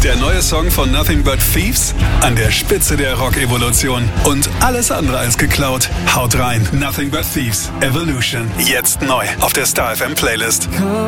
Der neue Song von Nothing But Thieves, an der Spitze der Rock-Evolution. Und alles andere als geklaut. Haut rein. Nothing But Thieves. Evolution. Jetzt neu auf der Star FM Playlist.